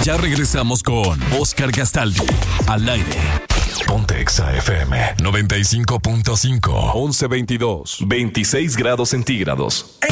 Ya regresamos con Oscar Gastaldi al aire. Ponte Exa FM 95.5. 11:22. 26 grados centígrados.